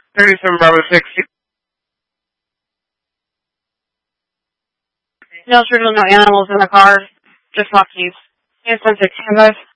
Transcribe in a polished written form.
37 Bravo 6. No children, no animals in the car. Just walkies. Yes, 116, guys.